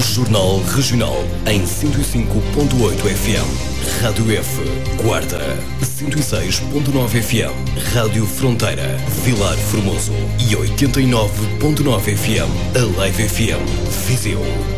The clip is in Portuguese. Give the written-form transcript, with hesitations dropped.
Jornal Regional em 105.8 FM. Rádio F, Guarda, 106.9 FM. Rádio Fronteira, Vilar Formoso e 89.9 FM, Alive FM, Viseu.